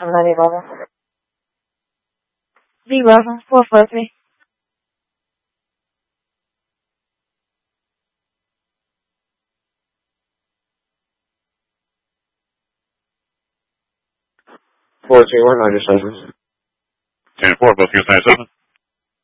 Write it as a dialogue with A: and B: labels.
A: I'm not B11. B11, 4 float me.
B: Four 2 1 97.
C: 10-4, both units 97.